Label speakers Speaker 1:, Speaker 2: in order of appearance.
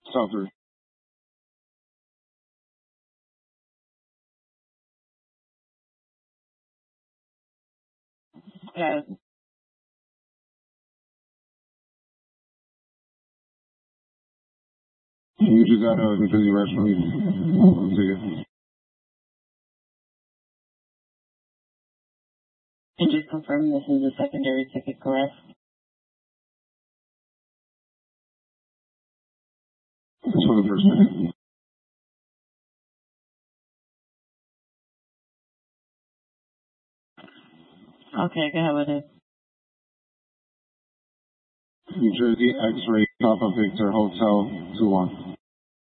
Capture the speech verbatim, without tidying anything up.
Speaker 1: South three.
Speaker 2: Yeah.
Speaker 1: You just got a New Jersey arrest release.
Speaker 2: And just confirm this is a secondary ticket, correct?
Speaker 1: That's for the first time.
Speaker 2: Okay, go ahead with it.
Speaker 1: New Jersey X-ray Papa Victor Hotel two one.